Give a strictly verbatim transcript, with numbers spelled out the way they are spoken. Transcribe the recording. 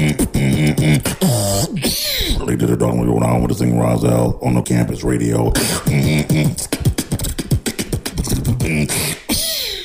Ladies and gentlemen, we go down with the sing Rozelle on the campus radio.